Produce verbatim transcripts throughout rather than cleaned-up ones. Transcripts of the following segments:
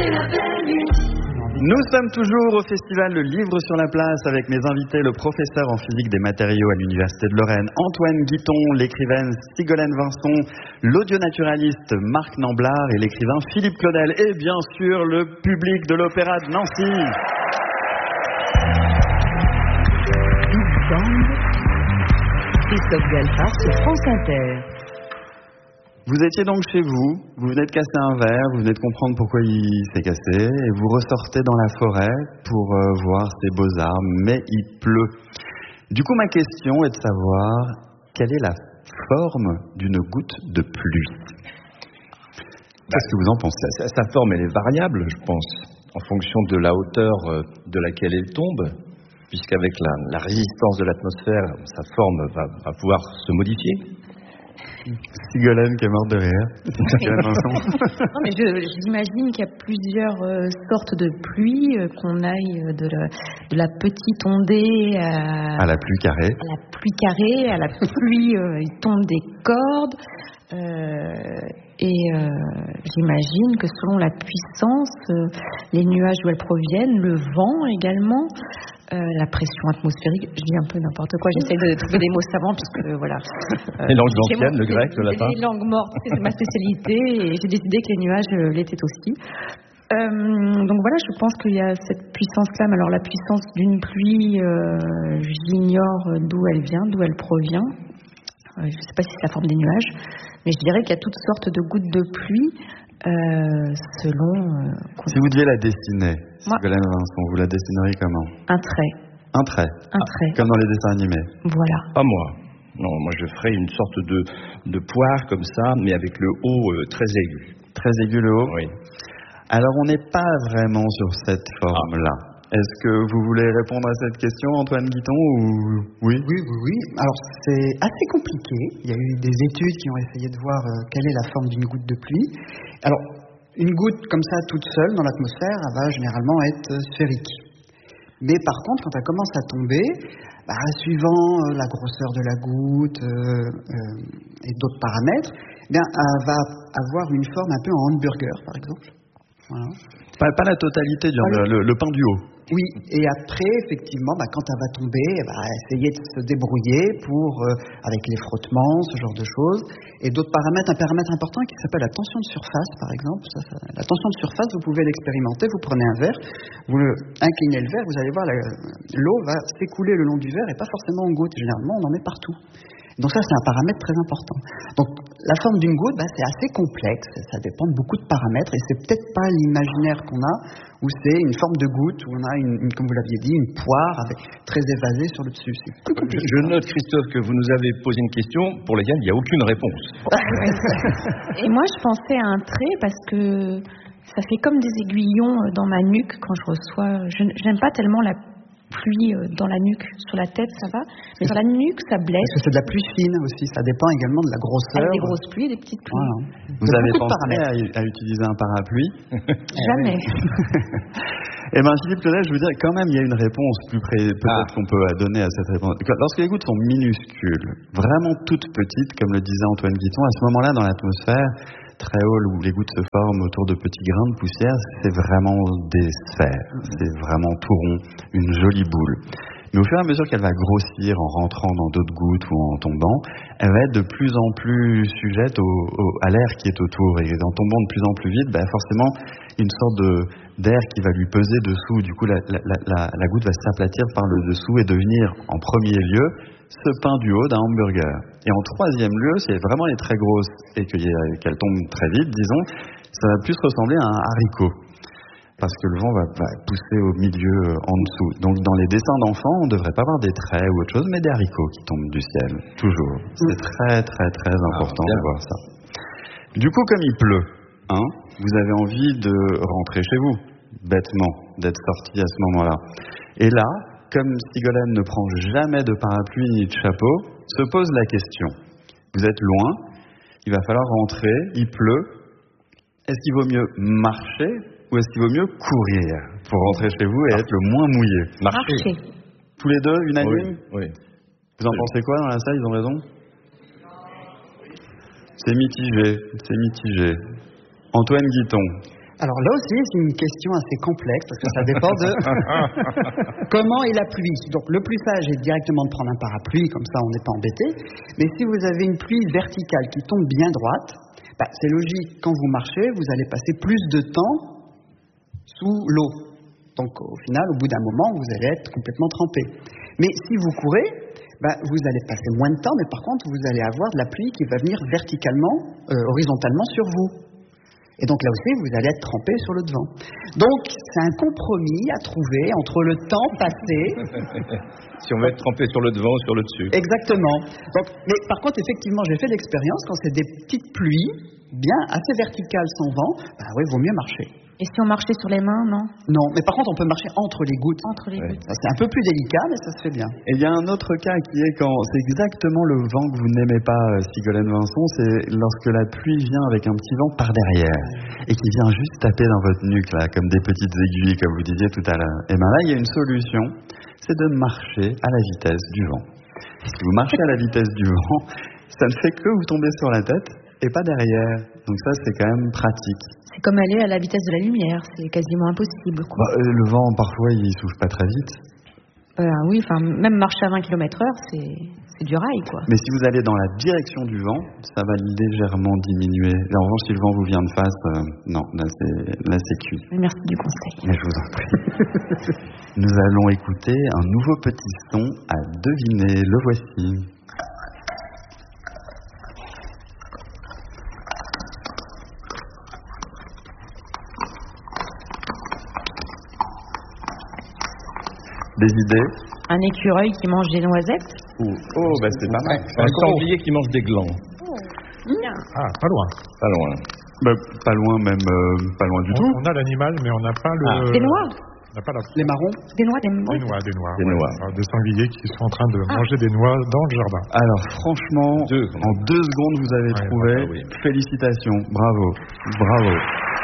Nous sommes toujours au festival Le Livre sur la Place avec mes invités, le professeur en physique des matériaux à l'Université de Lorraine, Antoine Guiton, l'écrivaine Sigolène Vincent, l'audionaturaliste Marc Namblard et l'écrivain Philippe Claudel. Et bien sûr, le public de l'Opéra de Nancy. Christophe Galfard sur France Inter. Vous étiez donc chez vous, vous venez de casser un verre, vous venez de comprendre pourquoi il s'est cassé, et vous ressortez dans la forêt pour euh, voir ces beaux arbres, mais il pleut. Du coup, ma question est de savoir quelle est la forme d'une goutte de pluie. Qu'est-ce que vous en pensez ? sa, sa forme, elle est variable, je pense, en fonction de la hauteur de laquelle elle tombe, puisqu'avec la, la résistance de l'atmosphère, sa forme va, va pouvoir se modifier. Sigolène qui est morte de rire. Non, mais je, j'imagine qu'il y a plusieurs euh, sortes de pluie, euh, qu'on aille de la, de la petite ondée à, à la pluie carrée. À la pluie carrée, à la pluie, euh, il tombe des cordes. Euh, et euh, j'imagine que selon la puissance, euh, les nuages d'où elles proviennent, le vent également, euh, la pression atmosphérique, je dis un peu n'importe quoi, j'essaie de trouver des mots savants parce que voilà. Euh, les langues anciennes, le grec, le latin. Les langues mortes, c'est ma spécialité et j'ai décidé que les nuages euh, l'étaient aussi. Euh, donc voilà, je pense qu'il y a cette puissance-là, mais alors la puissance d'une pluie, euh, j'ignore d'où elle vient, d'où elle provient. Euh, je ne sais pas si c'est la forme des nuages, mais je dirais qu'il y a toutes sortes de gouttes de pluie euh, selon... Euh, si vous deviez la dessiner, Sigolène Vincent, vous la dessineriez comment ? Un trait. Un trait. Un trait. Comme dans les dessins animés. Voilà. Pas moi. Non, moi je ferais une sorte de, de poire comme ça, mais avec le haut euh, très aigu. Très aigu le haut ? Oui. Alors on n'est pas vraiment sur cette forme-là. Ah. Est-ce que vous voulez répondre à cette question, Antoine Guiton, ou oui ? Oui, oui, oui. Alors c'est assez compliqué. Il y a eu des études qui ont essayé de voir euh, quelle est la forme d'une goutte de pluie. Alors, une goutte comme ça, toute seule dans l'atmosphère, elle va généralement être sphérique. Mais par contre, quand elle commence à tomber, bah, suivant euh, la grosseur de la goutte euh, euh, et d'autres paramètres, eh bien, elle va avoir une forme un peu en hamburger, par exemple. Voilà. Pas, pas la totalité, du hamburger, le, le pain du haut. Oui, et après, effectivement, bah, quand elle va tomber, elle va essayer de se débrouiller pour, euh, avec les frottements, ce genre de choses, et d'autres paramètres. Un paramètre important qui s'appelle la tension de surface, par exemple. Ça, ça, la tension de surface, vous pouvez l'expérimenter. Vous prenez un verre, vous le, inclinez le verre, vous allez voir, la, l'eau va s'écouler le long du verre et pas forcément en gouttes. Généralement, on en met partout. Donc ça, c'est un paramètre très important. Donc la forme d'une goutte, bah, c'est assez complexe, ça dépend de beaucoup de paramètres, et c'est peut-être pas l'imaginaire qu'on a, où c'est une forme de goutte, où on a, une, une, comme vous l'aviez dit, une poire avec, très évasée sur le dessus. C'est plus compliqué. Je note, Christophe, que vous nous avez posé une question pour laquelle il n'y a aucune réponse. Et moi, je pensais à un trait parce que ça fait comme des aiguillons dans ma nuque quand je reçois... Je, j'aime pas tellement la pluie dans la nuque, sur la tête ça va, mais dans la nuque ça blesse. Parce que c'est de la pluie fine aussi, ça dépend également de la grosseur. Avec des grosses pluies et des petites pluies. Voilà. Vous de avez pensé à, à utiliser un parapluie ? Jamais. Eh bien, Philippe Claudel, je vous dirais quand même, il y a une réponse plus près, peut-être ah. qu'on peut donner à cette réponse. Lorsque les gouttes sont minuscules, vraiment toutes petites, comme le disait Antoine Guiton, à ce moment-là, dans l'atmosphère, très haut, où les gouttes se forment autour de petits grains de poussière, c'est vraiment des sphères. C'est vraiment tout rond, une jolie boule. Mais au fur et à mesure qu'elle va grossir en rentrant dans d'autres gouttes ou en tombant, elle va être de plus en plus sujette au, au, à l'air qui est autour. Et en tombant de plus en plus vite, ben forcément, une sorte de, d'air qui va lui peser dessous. Du coup, la, la, la, la goutte va s'aplatir par le dessous et devenir, en premier lieu, ce pain du haut d'un hamburger. Et en troisième lieu, si elle vraiment est très grosse et qu'elle tombe très vite, disons, ça va plus ressembler à un haricot. Parce que le vent va, va pousser au milieu, euh, en dessous. Donc dans les dessins d'enfants, on ne devrait pas avoir des traits ou autre chose, mais des haricots qui tombent du ciel, toujours. C'est très très très important ah, de voir ça. Du coup, comme il pleut, hein, vous avez envie de rentrer chez vous, bêtement, d'être sorti à ce moment-là. Et là, comme Sigolène ne prend jamais de parapluie ni de chapeau, se pose la question. Vous êtes loin, il va falloir rentrer, il pleut. Est-ce qu'il vaut mieux marcher ou est-ce qu'il vaut mieux courir pour rentrer chez vous et être le moins mouillé ? Marcher. Marcher. Tous les deux, unanime ? Oui. oui. Vous en oui. pensez quoi dans la salle ? Ils ont raison ? C'est mitigé, c'est mitigé. Antoine Guiton. Alors là aussi, c'est une question assez complexe parce que ça dépend de comment est la pluie. Donc le plus sage est directement de prendre un parapluie, comme ça on n'est pas embêté. Mais si vous avez une pluie verticale qui tombe bien droite, bah, c'est logique, quand vous marchez, vous allez passer plus de temps sous l'eau. Donc au final, au bout d'un moment, vous allez être complètement trempé. Mais si vous courez, bah, vous allez passer moins de temps, mais par contre, vous allez avoir de la pluie qui va venir verticalement, euh, horizontalement sur vous. Et donc là aussi, vous allez être trempé sur le devant. Donc, c'est un compromis à trouver entre le temps passé... Si on veut être trempé sur le devant ou sur le dessus. Exactement. Donc, mais par contre, effectivement, j'ai fait l'expérience, quand c'est des petites pluies, bien assez verticales sans vent, bah oui, il vaut mieux marcher. Et si on marchait sur les mains, non? Non, mais par contre, on peut marcher entre les gouttes. Entre les Ouais. gouttes. Ça, c'est un peu plus délicat, mais ça se fait bien. Et il y a un autre cas qui est quand c'est exactement le vent que vous n'aimez pas, euh, Sigolène Vincent, c'est lorsque la pluie vient avec un petit vent par derrière et qui vient juste taper dans votre nuque, là, comme des petites aiguilles, comme vous disiez tout à l'heure. Et bien là, il y a une solution, c'est de marcher à la vitesse du vent. Si vous marchez à la vitesse du vent, ça ne fait que vous tomber sur la tête et pas derrière. Donc ça, c'est quand même pratique. C'est comme aller à la vitesse de la lumière, c'est quasiment impossible. Quoi. Bah, euh, le vent, parfois, il souffle pas très vite. Euh, oui, enfin, même marcher à vingt kilomètres heure, c'est, c'est du rail, quoi. Mais si vous allez dans la direction du vent, ça va légèrement diminuer. Et en revanche, si le vent vous vient de face, euh, non, là c'est, là c'est cuit. Merci du conseil. Mais je vous en prie. Nous allons écouter un nouveau petit son à deviner. Le voici. Des idées? Un écureuil qui mange des noisettes? Oh, oh bah c'est pas mal. Un sanglier qui mange des glands. Bien. Ah, pas loin. Pas loin. Bah, pas loin même, euh, pas loin du On, tout. on a l'animal, mais on n'a pas le... Ah. Des noix? On n'a pas la... Les marrons? Des noix, des Des noix. noix, des noix. Des ouais. noix. Alors, des sangliers qui sont en train de manger des noix dans le jardin. Alors franchement, Deux. en deux secondes vous avez Ouais, trouvé. bah oui. Félicitations, bravo, bravo.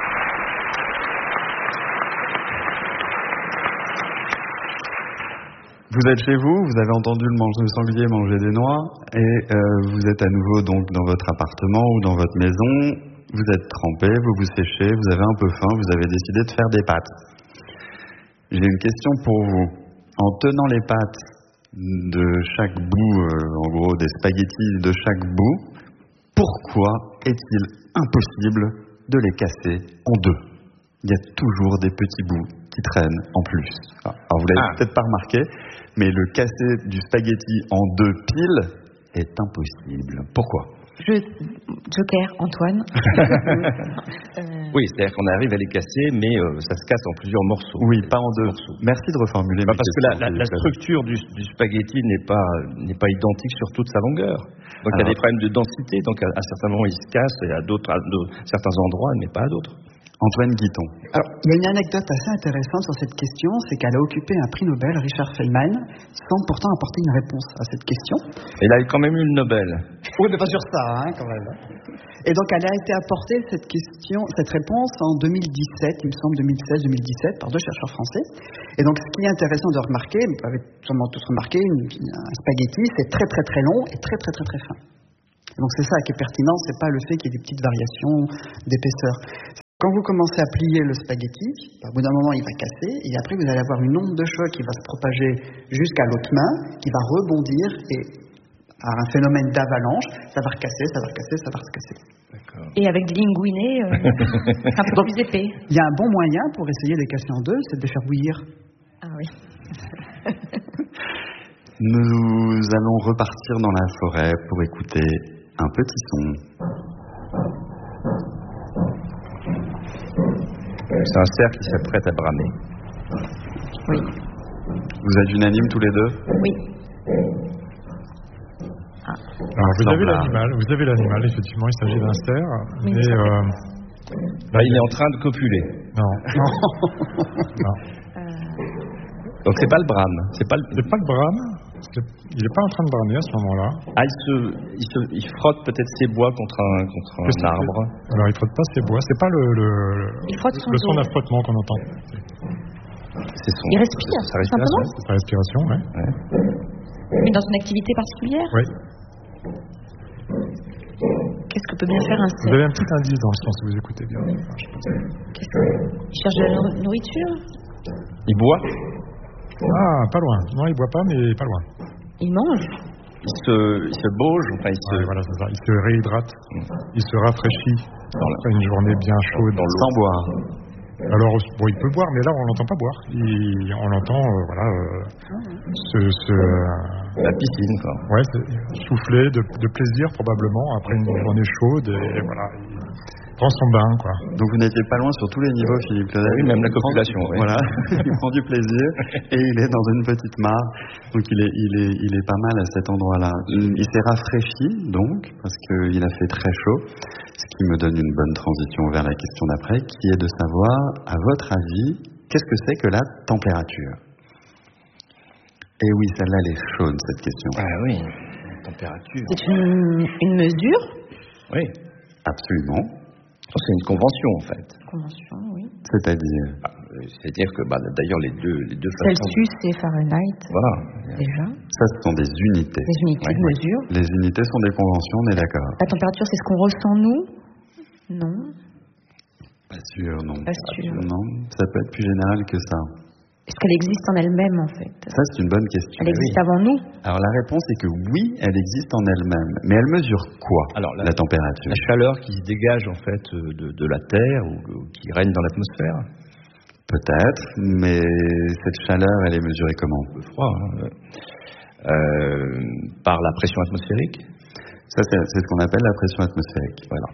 Vous êtes chez vous, vous avez entendu le, mange- le sanglier manger des noix et euh, vous êtes à nouveau donc dans votre appartement ou dans votre maison. Vous êtes trempé, vous vous séchez, vous avez un peu faim, vous avez décidé de faire des pâtes. J'ai une question pour vous. En tenant les pâtes de chaque bout, euh, en gros des spaghettis de chaque bout, pourquoi est-il impossible de les casser en deux? Il y a toujours des petits bouts qui traînent en plus. Alors vous l'avez Ah. peut-être pas remarqué, mais le casser du spaghetti en deux piles est impossible. Pourquoi? Je... Joker, Antoine. euh... Oui, c'est-à-dire qu'on arrive à les casser, mais euh, ça se casse en plusieurs morceaux. Oui, pas en deux. Merci de reformuler. Bah, ma parce que la, question, la- la s'il vous plaît. structure du, du spaghetti n'est pas, n'est pas identique sur toute sa longueur. Donc il y a Alors. des problèmes de densité. Donc à, à certains moments il se casse et à d'autres, à d'autres- certains endroits, mais pas à d'autres. Antoine Guiton. Alors, il y a une anecdote assez intéressante sur cette question, c'est qu'elle a occupé un prix Nobel, Richard Feynman, sans pourtant apporter une réponse à cette question. Et là, il a quand même eu le Nobel. Oui, mais pas sur ça, hein, quand même. Et donc, elle a été apportée, cette question, cette réponse, en deux mille dix-sept, il me semble, deux mille seize deux mille dix-sept, par deux chercheurs français. Et donc, ce qui est intéressant de remarquer, vous avez sûrement tous remarqué, une- un spaghetti, c'est très très très long et très très très très fin. Donc, c'est ça qui est pertinent, c'est pas le fait qu'il y ait des petites variations d'épaisseur. Quand vous commencez à plier le spaghetti, au bout d'un moment, il va casser, et après, vous allez avoir une onde de choc qui va se propager jusqu'à l'autre main, qui va rebondir, et à un phénomène d'avalanche, ça va recasser, ça va recasser, ça va recasser. Et avec des linguinés, euh, c'est un peu plus épais. Il y a un bon moyen pour essayer de les casser en deux, c'est de les faire bouillir. Ah oui. Nous allons repartir dans la forêt pour écouter un petit son. C'est un cerf qui s'apprête à bramer. Oui. Vous êtes unanimes tous les deux? Oui. Alors, vous avez Semblable. l'animal, vous avez l'animal, effectivement, il s'agit d'un cerf, Mais mais... ça- euh, Là, il est en train de copuler. non. non. Donc c'est pas le brame. C'est pas le... C'est pas le brame, c'est- il n'est pas en train de bramer à ce moment-là. Ah, il se, il se, il frotte peut-être ses bois contre un, contre un Qu'est-ce qu'il arbre. fait Alors, il frotte pas ses bois, c'est pas le, le, Il frotte son le son dos. d'un frottement qu'on entend. C'est son. Il respire, c'est sa respiration. simplement. C'est sa respiration, ouais. Ouais. Mais dans une activité particulière? Oui. Qu'est-ce que peut bien faire un cerf? Vous avez un petit indice dans le sens où vous écoutez bien. Je pense. Qu'est-ce que... Il cherche de la nour- nourriture? Il boit, Ah, pas loin. Non, il boit pas, mais pas loin. Il mange? il se, il se bauge, enfin il se... Ouais, voilà, c'est ça. Il se réhydrate. Il se rafraîchit après une journée bien chaude. Dans l'eau. Sans boire. Alors, bon, il peut boire, mais là, on l'entend pas boire. Il, on l'entend, euh, voilà, euh, se, se, euh, La piscine, quoi. ouais, se- souffler de, de plaisir probablement après une journée chaude et, et voilà, il prend son bain, quoi. Donc vous n'étiez pas loin sur tous les niveaux, Philippe Claudel. Oui, même la Il prend- copulation, oui. Voilà, il prend du plaisir et il est dans une petite mare. Donc il est, il est, il est pas mal à cet endroit-là. Il s'est rafraîchi donc parce qu'il a fait très chaud, ce qui me donne une bonne transition vers la question d'après, qui est de savoir, à votre avis, qu'est-ce que c'est que la température? Et oui, celle-là, elle est chaude, cette question. Ah oui, la température. C'est une, une mesure? Oui, Absolument. c'est une convention en fait. Convention, oui. C'est-à-dire, Ah, euh, C'est-à-dire que bah, d'ailleurs les deux, les deux façons... Celsius et Fahrenheit, Voilà. déjà. ça, ce sont des unités. Des unités Ouais, de ouais. mesure. Les unités sont des conventions, on est d'accord. La température, c'est ce qu'on ressent, nous? Non. Pas sûr, non. Pas sûr. Non, ça peut être plus général que ça. Est-ce qu'elle existe en elle-même, en fait? Ça, c'est une bonne question. Elle existe avant nous? Alors, la réponse est que oui, elle existe en elle-même. Mais elle mesure quoi, Alors, la, la- température? La chaleur qui se dégage en fait euh, de, de la Terre ou, ou qui règne dans l'atmosphère. Peut-être, mais cette chaleur, elle est mesurée comment? Le froid. Hein. Euh, par la pression atmosphérique. Ça, c'est c'est ce qu'on appelle la pression atmosphérique. Voilà.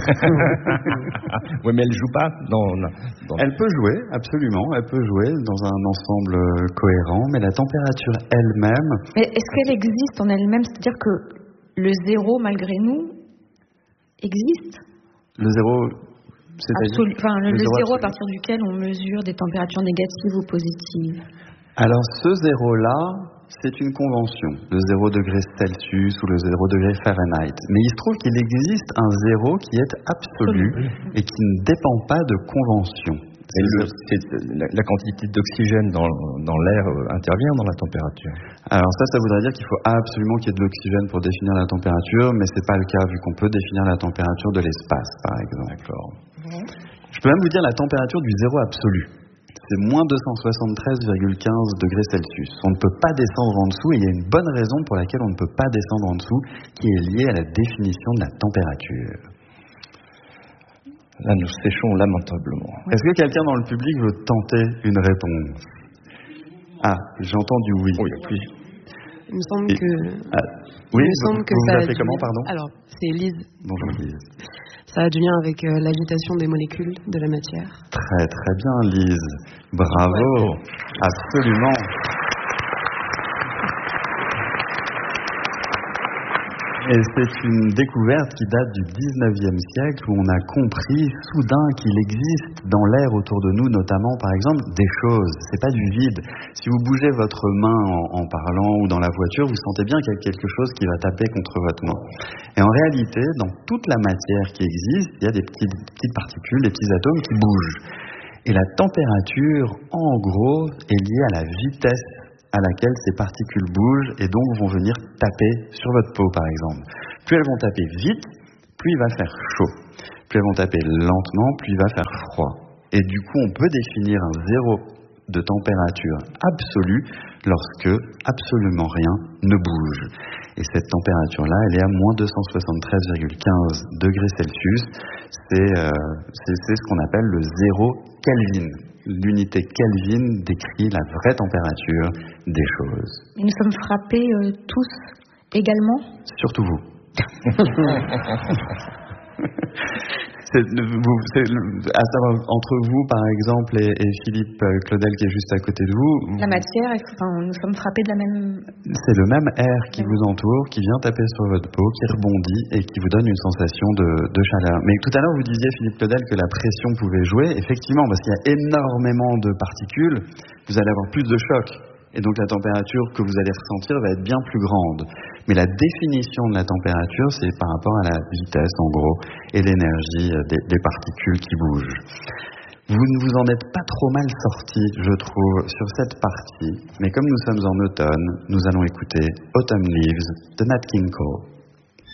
Oui, mais elle joue pas dans. dans- Elle peut jouer, absolument, elle peut jouer dans un ensemble euh, cohérent, mais la température elle-même, Mais est-ce qu'elle existe en elle-même? C'est-à-dire que le zéro, malgré nous, existe? le zéro, c'est-à-dire Absolu- enfin, le, le le zéro zéro à absolu. partir duquel on mesure des températures négatives ou positives. Alors ce zéro-là, c'est une convention, le zéro degré Celsius ou le zéro degré Fahrenheit. Mais il se trouve qu'il existe un zéro qui est absolu et qui ne dépend pas de convention. Et le- c'est- la, la quantité d'oxygène dans, dans l'air euh, intervient dans la température. Alors ça, ça voudrait dire qu'il faut absolument qu'il y ait de l'oxygène pour définir la température, mais c'est pas le cas vu qu'on peut définir la température de l'espace, par exemple. D'accord. Je peux même vous dire la température du zéro absolu. C'est moins deux cent soixante-treize virgule quinze degrés Celsius. On ne peut pas descendre en dessous et il y a une bonne raison pour laquelle on ne peut pas descendre en dessous qui est liée à la définition de la température. Là, nous séchons lamentablement. Est-ce que quelqu'un dans le public veut tenter une réponse? Ah, j'entends du oui. Oh, il y a plus. Il me semble Et- que. Ah, oui, il me vous, semble que vous ça vous a appelez du comment, lien- pardon? Alors, c'est Lise. Bonjour Lise. Ça a du lien avec euh, l'agitation des molécules de la matière. Très très bien Lise. Bravo. Absolument. Et c'est une découverte qui date du dix-neuvième siècle où on a compris soudain qu'il existe dans l'air autour de nous, notamment par exemple, des choses. C'est pas du vide. Si vous bougez votre main en, en parlant ou dans la voiture, vous sentez bien qu'il y a quelque chose qui va taper contre votre main. Et en réalité, dans toute la matière qui existe, il y a des petites, petites particules, des petits atomes qui bougent. Et la température, en gros, est liée à la vitesse à laquelle ces particules bougent et donc vont venir taper sur votre peau, par exemple. Plus elles vont taper vite, plus il va faire chaud. Plus elles vont taper lentement, plus il va faire froid. Et du coup, on peut définir un zéro de température absolue lorsque absolument rien ne bouge. Et cette température-là, elle est à moins deux cent soixante-treize virgule quinze degrés Celsius. C'est euh, c'est- c'est ce qu'on appelle le zéro Kelvin. L'unité Kelvin décrit la vraie température des choses. Et nous sommes frappés euh, tous également. Surtout vous. C'est, vous c'est, à savoir, entre vous, par exemple, et, et Philippe Claudel qui est juste à côté de vous, La matière, est- enfin, nous sommes frappés de la même. c'est le même air qui vous entoure, qui vient taper sur votre peau, qui rebondit et qui vous donne une sensation de, de chaleur. Mais tout à l'heure, vous disiez, Philippe Claudel, que la pression pouvait jouer. Effectivement, parce qu'il y a énormément de particules, vous allez avoir plus de chocs. Et donc la température que vous allez ressentir va être bien plus grande. Mais la définition de la température, c'est par rapport à la vitesse, en gros, et l'énergie des, des particules qui bougent. Vous ne vous en êtes pas trop mal sorti, je trouve, sur cette partie. Mais comme nous sommes en automne, nous allons écouter Autumn Leaves de Nat King Cole.